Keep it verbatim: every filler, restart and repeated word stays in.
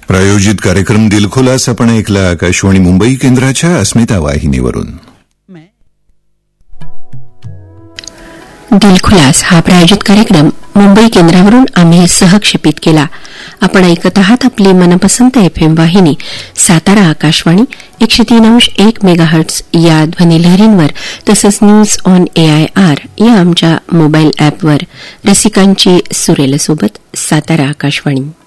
प्रायोजित कार्यक्रम दिलखुलास आपण ऐकला आकाशवाणी मुंबई केंद्राच्या अस्मिता वाहिनीवरून. दिलखुलास हा प्रायोजित कार्यक्रम मुंबई केंद्रावरून आम्ही सहक्षेपित केला. आपण ऐकत आहात आपली मनपसंत एफएम वाहिनी सातारा आकाशवाणी एकशे तीन अंश एक मेगाहर्ट्झ या ध्वनिलहरींवर, तसंच न्यूज ऑन एआयआर या आमच्या मोबाईल अॅपवर. रसिकांची सुरेलसोबत सातारा आकाशवाणी.